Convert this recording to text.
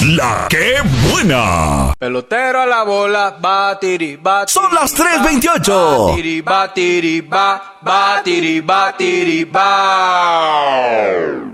La que buena. Pelotero a la bola, batiri, batiri. Son las 3:28. Batiri, batiri, batiri, batiri, ba.